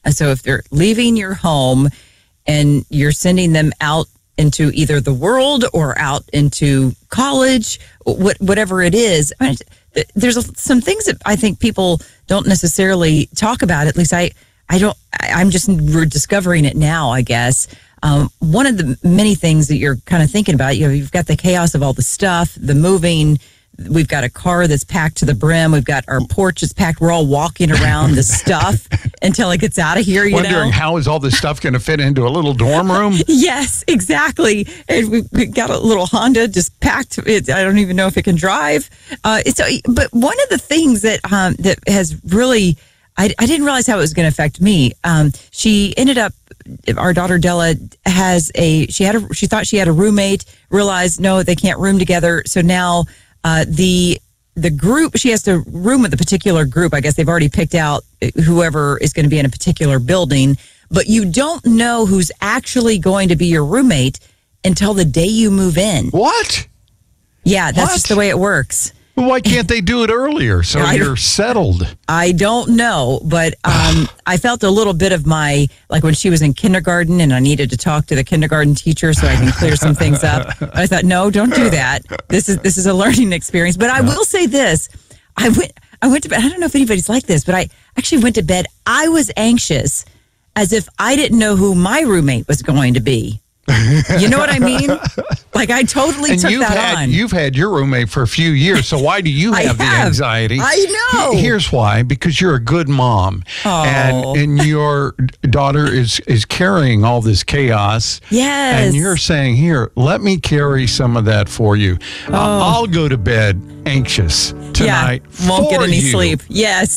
So if they're leaving your home and you're sending them out into either the world or out into college, whatever it is, I mean, there's some things that I think people don't necessarily talk about. At least I don't. I'm just discovering it now, I guess. One of the many things that you're kind of thinking about, you've got the chaos of all the stuff, the moving. We've got a car that's packed to the brim. We've got our porch that's packed. We're all walking around the stuff until it gets out of here. Wondering how is all this stuff going to fit into a little dorm room? Yes, exactly. And we got a little Honda just packed. I don't even know if it can drive. But one of the things that that has really, I didn't realize how it was going to affect me. She ended up. Our daughter Della she thought she had a roommate. Realized no, they can't room together. So now. The group, she has to room with a particular group. I guess they've already picked out whoever is going to be in a particular building, but you don't know who's actually going to be your roommate until the day you move in. What? Yeah, that's just the way it works. Well, why can't they do it earlier so you're settled? I don't know, but I felt a little bit of like when she was in kindergarten and I needed to talk to the kindergarten teacher so I can clear some things up. I thought, no, don't do that. This is a learning experience. But I will say this. I went to bed. I don't know if anybody's like this, but I actually went to bed. I was anxious as if I didn't know who my roommate was going to be. You know what I mean? Like I totally took that on. You've had your roommate for a few years, so why do you have the anxiety? I know. Here's why: because you're a good mom, and your daughter is carrying all this chaos. Yes, and you're saying, "Here, let me carry some of that for you. I'll go to bed anxious tonight. Won't get any sleep." Yes.